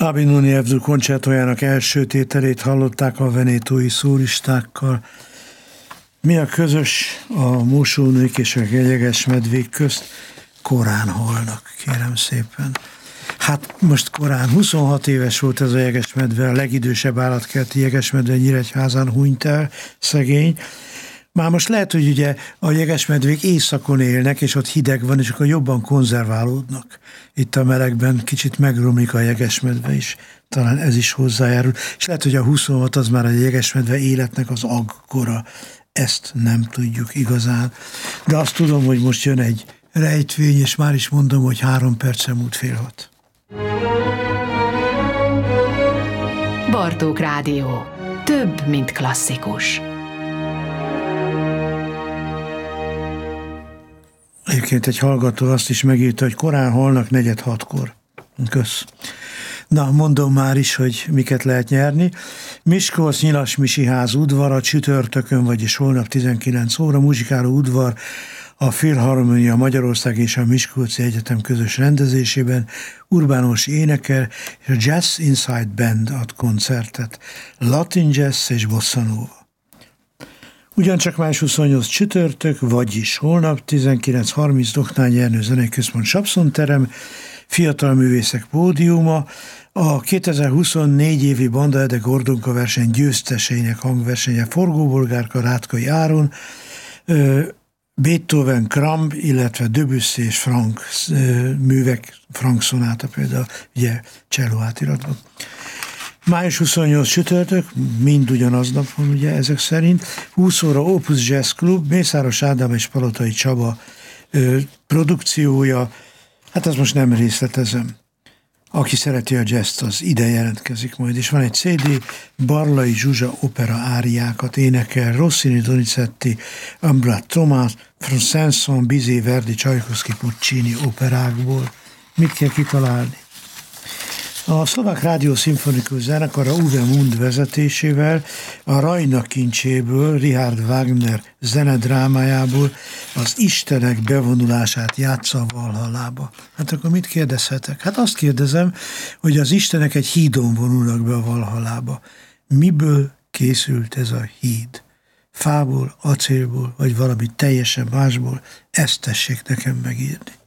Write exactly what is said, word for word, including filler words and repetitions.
Abinoni Evdru koncertójának első tételét hallották a venétói szólistákkal. Mi a közös a mosónők és a jegesmedvék közt? Korán halnak, kérem szépen. Hát most korán, huszonhat éves volt ez a jegesmedve, a legidősebb állatkerti jegesmedve Nyíregyházán hunyt el, szegény. Már most lehet, hogy ugye a jegesmedvék éjszakon élnek, és ott hideg van, és akkor jobban konzerválódnak. Itt a melegben kicsit megromlik a jegesmedve is, talán ez is hozzájárul. És lehet, hogy a huszonhat az már a jegesmedve életnek az agkora. Ezt nem tudjuk igazán. De azt tudom, hogy most jön egy rejtvény, és már is mondom, hogy három percen múlt fél hat. Bartók Rádió. Több, mint klasszikus. Egyébként egy hallgató azt is megírta, hogy korán halnak negyed hatkor. Kösz. Na, mondom már is, hogy miket lehet nyerni. Miskolc Nyilas Misi ház udvara csütörtökön, vagyis holnap tizenkilenc óra, muzsikáló udvar a Filharmonia Magyarország és a Miskolci Egyetem közös rendezésében urbánus énekel és a Jazz Inside Band ad koncertet, latin jazz és bossa nova. Ugyancsak május huszonnyolc csütörtök, vagyis holnap tizenkilenc harminc Doknány Ernő Zenei Központ Sapszonterem, fiatal művészek pódiuma, a kétezer-huszonnégy évi Banda Ede Gordonka verseny győzteseinek hangversenye Forgóbolgárka, Rátkai Áron, Beethoven, Kramb, illetve Debussy és Frank művek, Frank szonáta például, ugye cselló átiratban. május huszonnyolc csütörtök, mind ugyanaznap van ugye ezek szerint, húsz óra Opus Jazz Club, Mészáros Ádám és Palotai Csaba ö, produkciója, hát ezt most nem részletezem. Aki szereti a jazzt, az ide jelentkezik majd. És van egy cé dé, Barlai Zsuzsa opera áriákat énekel, Rossini, Donizetti, Ambrat Thomas, Saint-Saëns, Bizet, Verdi, Csajkovszky, Puccini operákból. Mit kell kitalálni? A Szlovák Rádió Szimfonikus Zenekara Uwe Mund vezetésével a Rajna kincséből, Richard Wagner zenedrámájából az Istenek bevonulását játsza a Valhallába. Hát akkor mit kérdezhetek? Hát azt kérdezem, hogy az Istenek egy hídon vonulnak be a Valhallába. Miből készült ez a híd? Fából, acélból, vagy valami teljesen másból? Ezt tessék nekem megírni.